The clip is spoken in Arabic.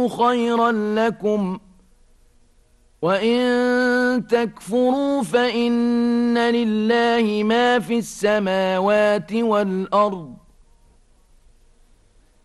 يكن خيرا لكم، وإن تكفروا فإن لله ما في السماوات والأرض،